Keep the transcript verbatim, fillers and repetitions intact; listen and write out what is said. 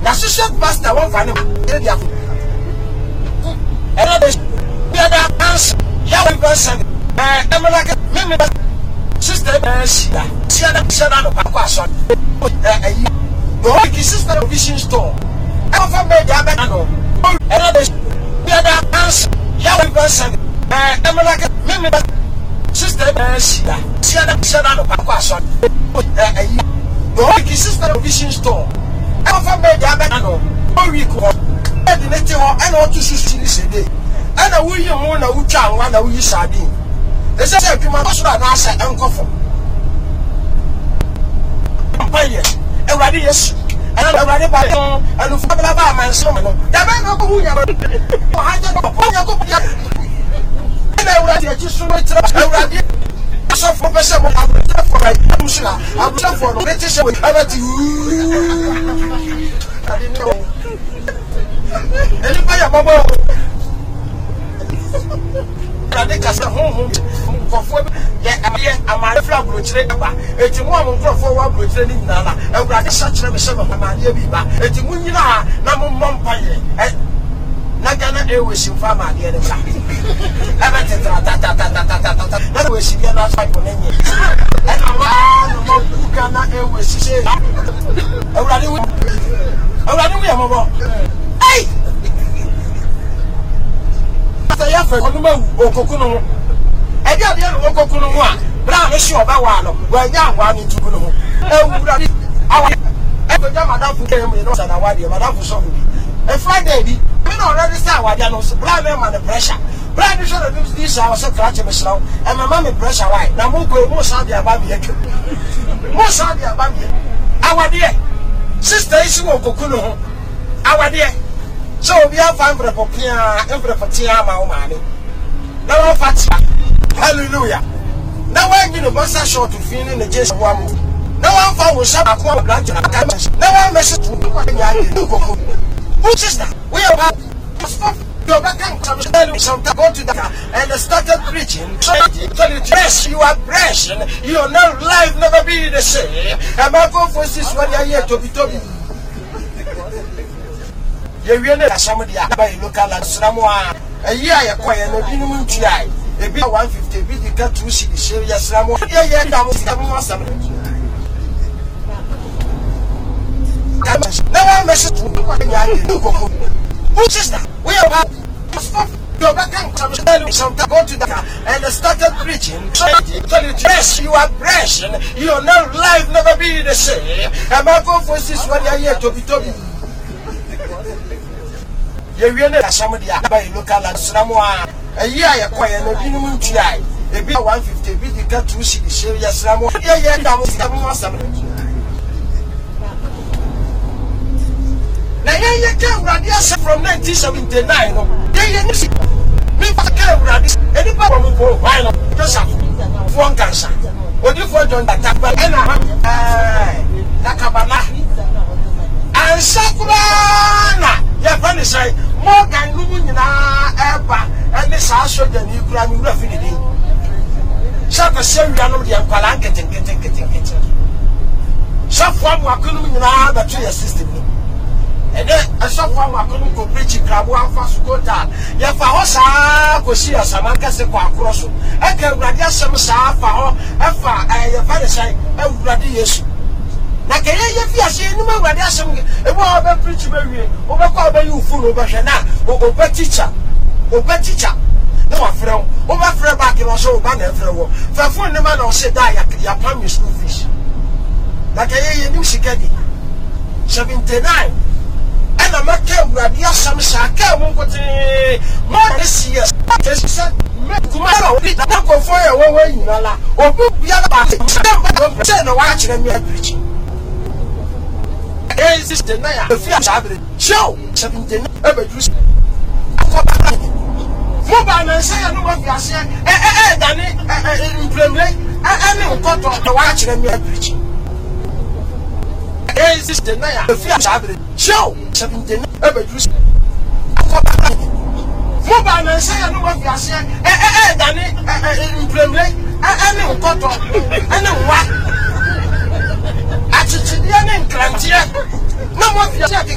The associate pastor won't find him. Another answer. Here we go, son. I'm like a sister. She had a shut out of a question. The whole sister of vision store. Alpha made a banana. Another answer. Here we go, son. I'm like a sister. She had a shut out of a question. The whole sister of vision store. Alpha made a banana. Oh, we call it the native and all to see this day. And a William Mona Uchan, one of you sardine. They say, you must not answer and coffin. Everybody, yes, and I'm ready by home and the father of my son. The man of who you are. I don't know. And I would have just so much. I saw for person for a commissioner. I was for the British with other two. I didn't know. Anybody, Baba? I think I said home for four. Yeah, I'm a flag which they are. It's one for one which they need Nana. And we are such a seven of my dear Biba. It's Munina, Namu Mompire. Nagana Airways in Fama, the other side. That way she get last five for many. And I'm Ghana Airways. She said, already we are. Hey! I for Okokuno. I got the other Okokuno one, but I'm sure about one. Well, now one into Kuno. I ever done Madame Fucam in Northern Awadi, Madame Fusomi. A Friday, we already saw what I know, blind them under pressure. Blind is one of these hours of Clutch and Slow, and my mammy pressure white. Now, Moko, most of the Ababi. Most of the Ababi. Our dear sister is Okokuno. Our dear. So we have fun for the Popia and for the Fatia, my money. Now, Fatia. Hallelujah. Now, I'm going to bust a short to feel in the chest of one. No one found was some aqua branch. No one message to who sister? We are about your back and some go to that and started preaching. Yes, you are pressing. Your no life never be the same. And my go for this one year to be told. You really are somebody by local and Samoa. A year acquire no minimum T I. A bit one fifty, bit the cut to see the serious Samoa. Yeah, yeah, that was something. No one message to who sister? We are about your back and some go to that and started preaching. Yes, you are pressing. Your no life never be the same. And my go for this one year to be told. You really are somebody by local and Samoa. A year acquire no minimum T I. A bit one fifty, bit the cut to see the serious Samoa. Yeah, yeah, that was something. You came from nineteen seventy-nine. You see, me came anybody who go why not just have one cancer. What you for John that and Nakabana and Sakurana. Your friend is say more than Lumina ever and this house of the new crime you refinity. Saka say we are not the Ampalan getting getting getting getting. Some form of Kulumina that your system. And then I saw one who couldn't go preaching crab one fast go down. Yet for us, I could see a Samaka Sequa cross. I can radiate some sa for her, and for a father say, I would radiation. Like a year, if you are seeing no radiation, a war of preaching, overcall by you full over Shana, or over teacher, over teacher. No, my friend, over for a back in also banner for for four the man or say die at your primary school fish. Like a year, you see, seventy-nine. And I'm not care where the some shaka won't go to more this year. Said, tomorrow, we don't go for a way in Allah or be about it. No watching and me preaching. Is this the night? The fear show seventeen ever use mobile and say, I know what you are saying. Eh, eh, Danny, in Premier, I know what the watching and me preaching. Is this the night? The fear show seventeen ever use mobile and say, I know what you are saying. Eh, eh, Danny, in Premier, I know what I know what. Actually, the name Clantier. No more.